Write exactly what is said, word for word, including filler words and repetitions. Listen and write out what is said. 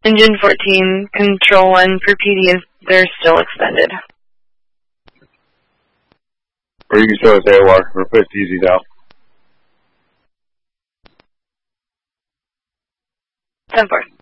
Engine fourteen, Control one for P D, is they're still extended. Or you can show us A O R. We're put easy now. ten four.